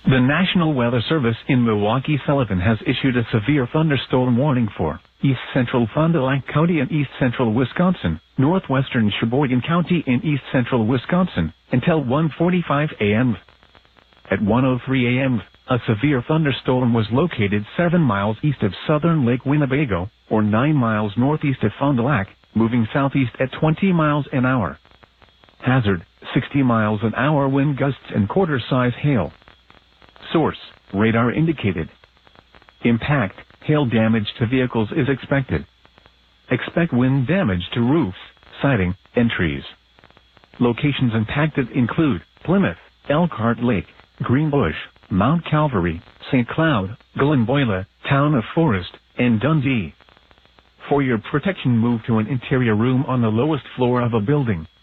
The National Weather Service in Milwaukee-Sullivan has issued a severe thunderstorm warning for east central Fond du Lac County and east central Wisconsin, northwestern Sheboygan County and east central Wisconsin, until 1:45 a.m. At 1:03 a.m., a severe thunderstorm was located 7 miles east of southern Lake Winnebago, or 9 miles northeast of Fond du Lac, moving southeast at 20 miles an hour. Hazard, 60 miles an hour wind gusts and quarter-size hail. Source, radar indicated. Impact, hail damage to vehicles is expected. Expect wind damage to roofs, siding, and trees. Locations impacted include Plymouth, Elkhart Lake, Greenbush, Mount Calvary, St. Cloud, Glenboyle, Town of Forest, and Dundee. For your protection, move to an interior room on the lowest floor of a building.